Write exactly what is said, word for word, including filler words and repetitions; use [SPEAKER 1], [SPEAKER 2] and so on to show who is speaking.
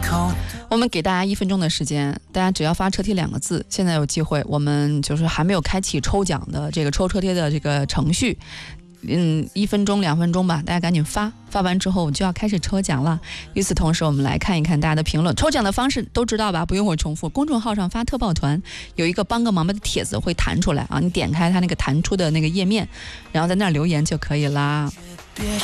[SPEAKER 1] 我们给大家一分钟的时间，大家只要发车贴两个字，现在有机会，我们就是还没有开启抽奖的这个抽车贴的这个程序，嗯，一分钟两分钟吧，大家赶紧发，发完之后我就要开始抽奖了。与此同时，我们来看一看大家的评论。抽奖的方式都知道吧？不用我重复，公众号上发特报团有一个帮个忙吧的帖子会弹出来啊，你点开它那个弹出的那个页面，然后在那儿留言就可以啦。别